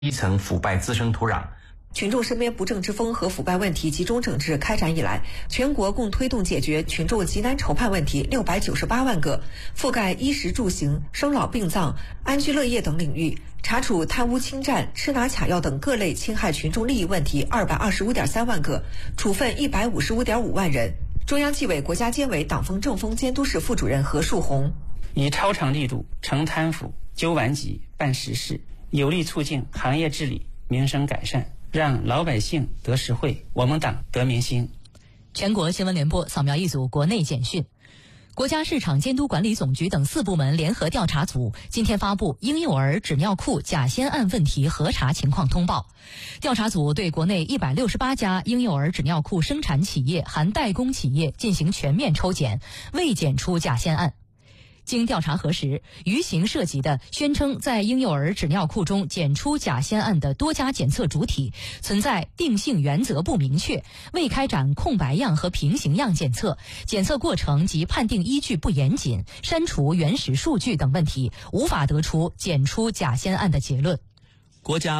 一层腐败滋生土壤。 群众身边不正之风和腐败问题集中整治开展以来，全国共推动解决群众急难愁盼问题698万个，覆盖衣食住行、生老病葬、安居乐业等领域，查处贪污侵占、吃拿卡要等各类侵害群众利益问题225.3万个，处分155.5万人。中央纪委国家监委党风政风监督室副主任何树红， 以超常力度惩贪腐、纠顽疾、办实事，有力促进行业治理、民生改善，让老百姓得实惠，我们党得民心。 全国新闻联播扫描一组国内简讯。国家市场监督管理总局等4部门联合调查组今天发布婴幼儿纸尿裤假仙案问题核查情况通报。调查组对国内168家婴幼儿纸尿裤生产企业含代工企业进行全面抽检，未检出假仙案。经调查核实，余刑涉及的宣称在婴幼儿纸尿裤中检出假仙案的多家检测主体存在定性原则不明确、未开展空白样和平行样检测、检测过程及判定依据不严谨、删除原始数据等问题，无法得出检出假仙案的结论。 国家